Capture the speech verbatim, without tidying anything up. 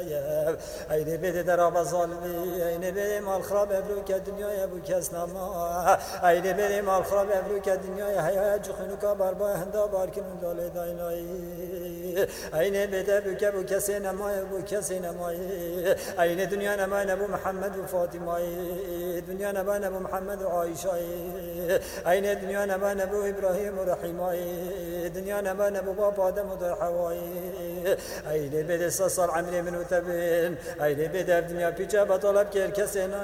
عینه بده در آب ظالمی عینه بده مال خراب ابرو که دنیای ابو کس نما عینه بده مال خراب ابرو که دنیای حیا جخنو کا بار با هندا بار کنون داله داینایی عینه بده بو که بو کسی نمای بو کسی نمای عینه دنیا نما نبو محمد و فاطمه دنیا نما نبو محمد و عایشه عینه دنیا نما نبو ابراهیم و رحیمه دنیا نما نبو باب آدم و حوای عینه بده سال عمری من و تبین عینه بده دنیا پیچه بطلب که کسی